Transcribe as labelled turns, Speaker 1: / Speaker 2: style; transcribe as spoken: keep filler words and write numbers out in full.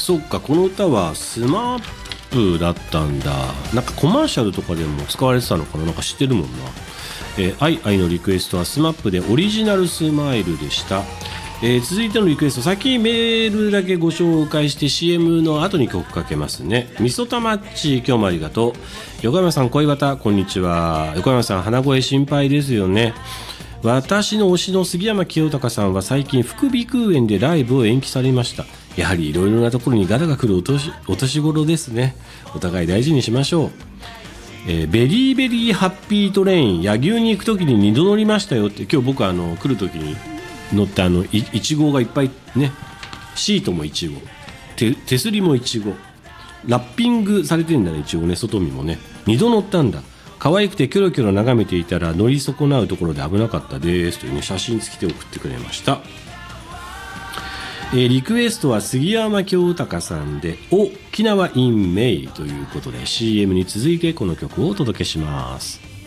Speaker 1: そっか、この歌はスマップだったんだ。なんかコマーシャルとかでも使われてたのかな、なんか知ってるもんな。えー、アイアイのリクエストはスマップでオリジナルスマイルでした。えー、続いてのリクエスト、先にメールだけご紹介して シーエム の後に曲かけますね。みそたまっち、今日もありがとう。横山さん、恋バタ、こんにちは。横山さん、鼻声心配ですよね。私の推しの杉山清隆さんは最近副鼻腔炎でライブを延期されました。やはりいろいろなところにガタが来るお年、お年頃ですね。お互い大事にしましょう。えー、ベリーベリーハッピートレイン、柳生に行くときににど乗りましたよって。今日僕あの来るときに乗ってあのいいちごがいっぱいね、シートもいちご、手, 手すりもいちご、ラッピングされてるんだね、いちごね、外見もね。にど乗ったんだ。可愛くてキョロキョロ眺めていたら乗り損なうところで危なかったですというね、写真付きで送ってくれました。えー、リクエストは杉山清隆さんで沖縄 in May ということで シーエム に続いてこの曲をお届けします。